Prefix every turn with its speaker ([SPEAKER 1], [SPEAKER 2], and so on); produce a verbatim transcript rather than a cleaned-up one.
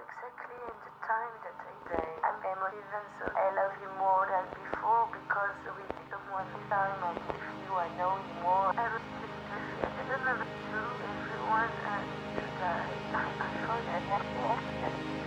[SPEAKER 1] exactly in the time that I say I'm emotive and so I love you more than